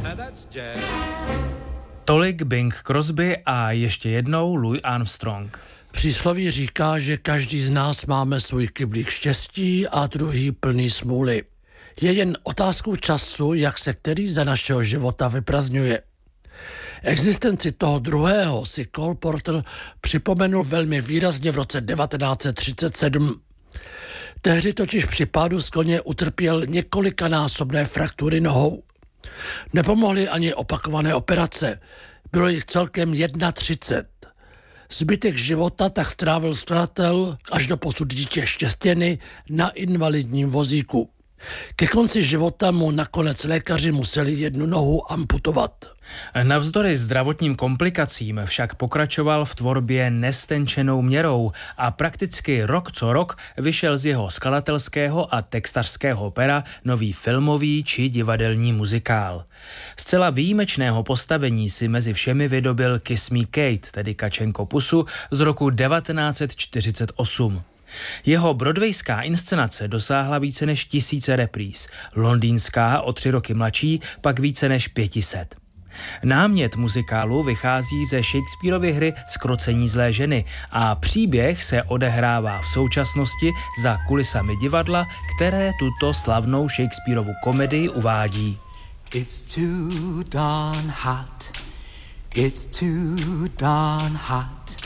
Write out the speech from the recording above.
Tolik Bing Crosby a ještě jednou Louis Armstrong. Přísloví říká, že každý z nás máme svůj kyblík štěstí a druhý plný smůly. Je jen otázkou času, jak se který za našeho života vyprazdňuje. Existenci toho druhého si Cole Porter připomenul velmi výrazně v roce 1937. Tehdy totiž při pádu z koně utrpěl několikanásobné fraktury nohou. Nepomohly ani opakované operace. Bylo jich celkem 31. Zbytek života tak strávil skladatel až do posud dítě Štěstěny na invalidním vozíku. Ke konci života mu nakonec lékaři museli jednu nohu amputovat. Navzdory zdravotním komplikacím však pokračoval v tvorbě nestenčenou měrou a prakticky rok co rok vyšel z jeho skladatelského a textařského pera nový filmový či divadelní muzikál. Zcela výjimečného postavení si mezi všemi vydobil Kiss Me Kate, tedy Kačenko pusu, z roku 1948. Jeho broadwayská inscenace dosáhla více než 1000 repríz, londýnská o 3 roky mladší pak více než 500. Námět muzikálu vychází ze Shakespearovy hry Zkrocení zlé ženy a příběh se odehrává v současnosti za kulisami divadla, které tuto slavnou Shakespearovu komedii uvádí. It's too darn hot. It's too darn hot.